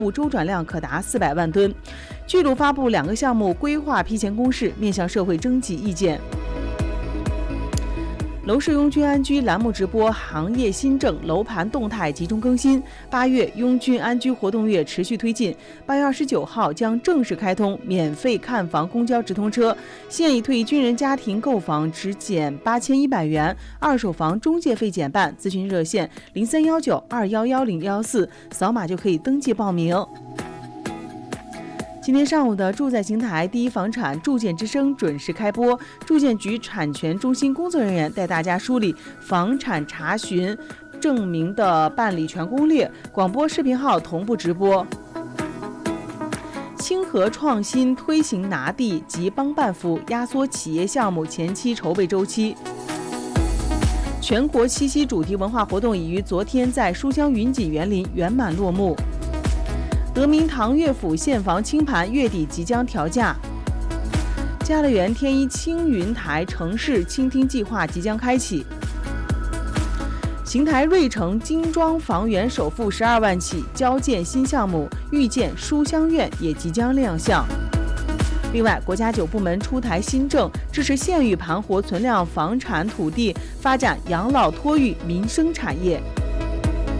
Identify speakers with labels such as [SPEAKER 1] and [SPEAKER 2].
[SPEAKER 1] 周转量可达400万吨。巨鹿发布2个项目规划批前公示，面向社会征集意见。楼市拥军安居栏目直播行业新政、楼盘动态集中更新。8月拥军安居活动月持续推进，8月29号将正式开通免费看房公交直通车，现役退役军人家庭购房只减8100元，二手房中介费减半。咨询热线0319211014，扫码就可以登记报名。今天上午的住在邢台第一房产住建之声准时开播，住建局产权中心工作人员带大家梳理房产查询证明的办理全攻略，广播视频号同步直播。清河创新推行拿地及帮办服务，压缩企业项目前期筹备周期。全国七夕主题文化活动已于昨天在书香云锦园林圆满落幕。德明堂乐府现房清盘月底即将调价。嘉乐园天一青云台城市倾听计划即将开启。邢台芮城精装房源首付12万起，交建新项目遇见书香苑也即将亮相。另外，国家9部门出台新政，支持县域盘活存量房产土地，发展养老托育民生产业。